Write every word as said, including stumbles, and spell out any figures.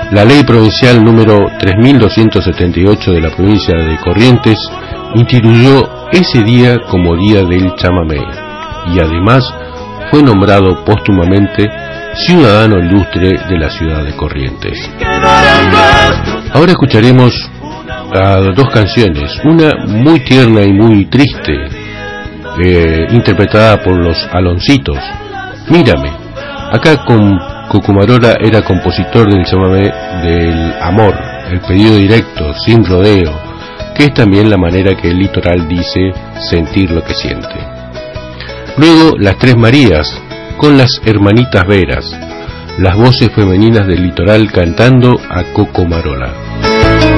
La ley provincial número tres mil doscientos setenta y ocho de la provincia de Corrientes instituyó ese día como Día del Chamamé y además fue nombrado póstumamente ciudadano ilustre de la ciudad de Corrientes. Ahora escucharemos a dos canciones, una muy tierna y muy triste, eh, interpretada por los Aloncitos, Mírame. Acá con Cocomarola era compositor del chamamé del amor, el pedido directo, sin rodeo, que es también la manera que el litoral dice sentir lo que siente. Luego Las Tres Marías, con las hermanitas Veras, las voces femeninas del litoral cantando a Cocomarola.